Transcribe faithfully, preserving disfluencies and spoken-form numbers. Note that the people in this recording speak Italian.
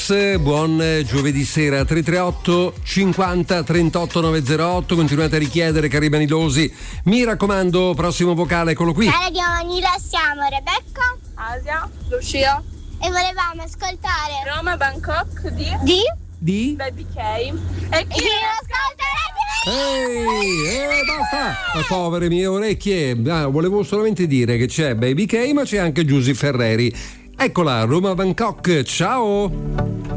Yes, buon giovedì sera. Tre tre otto cinquanta trentotto novecentotto. Continuate a richiedere, cari vanidosi. Mi raccomando, prossimo vocale, eccolo qui. Radio Vanilla, siamo Rebecca, Asia, Lucia e volevamo ascoltare Roma Bangkok di di Di? Baby K. E chi Chi ascolta Ehi, eh, basta! Oh, povere mie orecchie. Ah, volevo solamente dire che c'è Baby K, ma c'è anche Giusy Ferreri. Eccola, Roma Bangkok. Ciao!